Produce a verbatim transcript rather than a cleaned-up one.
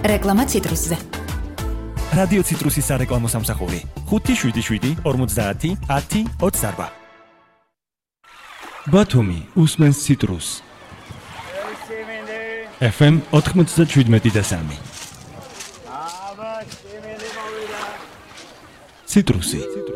რეკლამა ციტრუსზე. რადიო ციტრუსის სარეკლამო სამსახური ხუთი შვიდი შვიდი ორმოცდაათი ათი ოცდაარბა. ბათუმი უსმენს ციტრუს. ეფ ემ ოთხმოცდაშვიდმეტი და სამი. ციტრუსი.